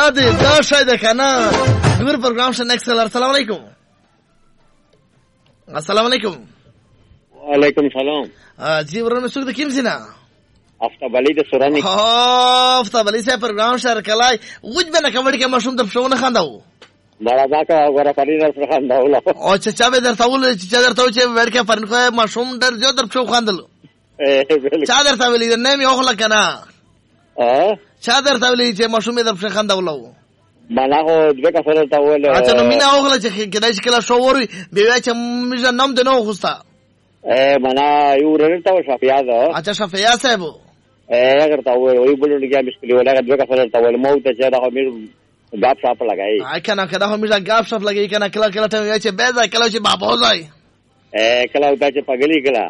دادی دا شاید کنه دور پروگرام شد نیکس کلر. السلام علیکم. السلام علیکم. وعلیکم سلام. جی ورنه سوق د کیم سینا افتاب علی د سورانی. افتاب علی سے پروگرام شهر کلای وج بنه کمړ کې مشوم د شونه خنداو بڑا کا غره پری در خنداو لا او چا به درته ول چې درته چې ور کې پرن خو مشوم در جو در شو خندل چا درته ویل نه می اوخلا کنه چا درته ویل چې مشوم در شو خنداولو مانا هو دغه کفر ته ول اته نو مینا اوخلا چې کله چې کله شو وري بیا چې مې نام د نو خوستا مانا یو ورته شفیا ده. اچھا شفیا صاحب اگر ته وای بولو نه کې مشکل ولا دغه کفر ته ول مو ته چې دا مې غاپ شاپ لګای کنه کله هم دا غاپ شاپ لګای کنه کله کله ته چې به ځای کله چې بابا ځای کله وتا چې پګلی کله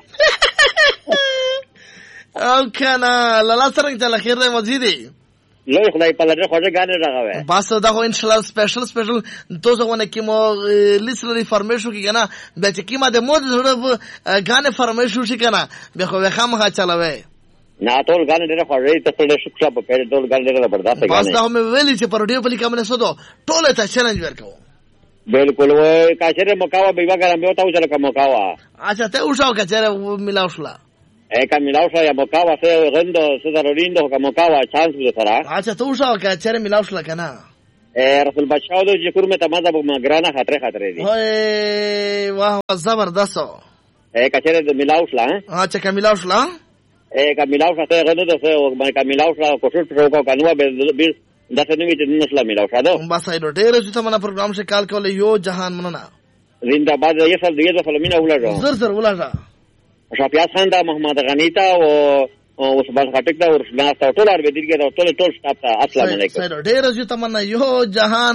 او کنه لالا سره ته خیر دی مزيدي لوی خدای په لاره خوږه غانې راغوي بس دا خو ان شاء الله سپیشل توسه ونه کې مو لیسنري فرمیشو کې کنه به چې کیما د مود زړه غانې فرمیشو شي کنه به خو خامخا چلاوي نه ټول غانې ډېر خوږه ته ټول شکر په پیډ ټول غانې ډېر برداشت کوي بس دا مې ویلي چې پر ډیو په لیکم نه سودو ټول ته چیلنج ورکو بالکل وای کاچره مکاوا به وګرم یو تاسو سره مکاوا اچھا ته اوساو کاچره ملاو شلا کا ملاو شلا یا مکاوا سره غندو سره ریندو کا مکاوا چانس به سره اچھا ته اوساو کاچره ملاو شلا کنه رسول بادشاہ د ذکر میں تمازه مګرانه خطر دي وای واه زبردست کاچره د ملاو شلا اچھا کا ملاو شلا کا ملاو شته غندو د کا ملاو شلا کوشش وکاو کنه به داسې نوې چې نسله ملاو شاده بس ایډو ډېر چې تمنا پروګرام سے کال کول یو جهان مننه زنده باد یې سره دغه فلمینه ولاړو زر ولاړه شافیا خان دا محمد غنی تا او عثمان خټک دا ورسنه تا ټول ار بدیږي دا ټول سټاپ ته السلام علیکم ډېر چې تمنا یو جهان